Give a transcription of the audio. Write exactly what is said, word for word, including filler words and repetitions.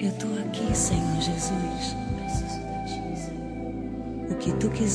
Eu tô aqui, Senhor Jesus. O que tu quiser.